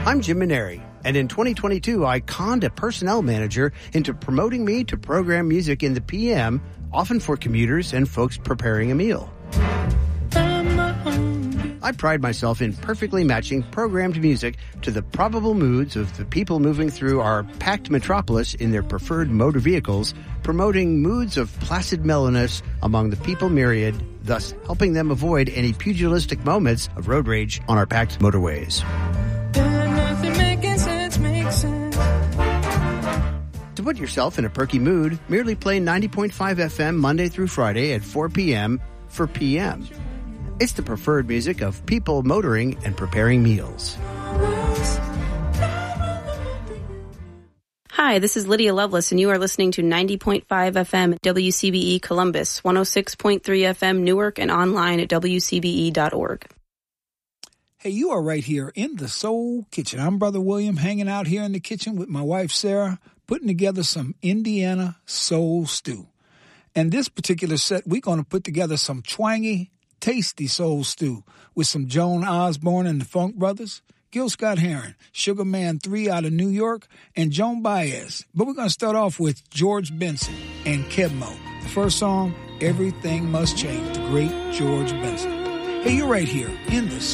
I'm Jim Maneri, and in 2022, I conned a personnel manager into promoting me to program music in the PM, often for commuters and folks preparing a meal. I pride myself in perfectly matching programmed music to the probable moods of the people moving through our packed metropolis in their preferred motor vehicles, promoting moods of placid mellowness among the people myriad, thus helping them avoid any pugilistic moments of road rage on our packed motorways. To put yourself in a perky mood, merely play 90.5 FM Monday through Friday at 4 p.m. for PM. It's the preferred music of people motoring and preparing meals. Hi, this is Lydia Lovelace, and you are listening to 90.5 FM WCBE Columbus, 106.3 FM Newark, and online at WCBE.org. Hey, you are right here in the Soul Kitchen. I'm Brother William, hanging out here in the kitchen with my wife, Sarah, putting together some Indiana soul stew. And this particular set, we're going to put together some twangy, tasty soul stew with some Joan Osborne and the Funk Brothers, Gil Scott-Heron, Sugar Man 3 out of New York, and Joan Baez. But we're going to start off with George Benson and Kebmo. The first song, Everything Must Change, the great George Benson. Hey, you're right here in the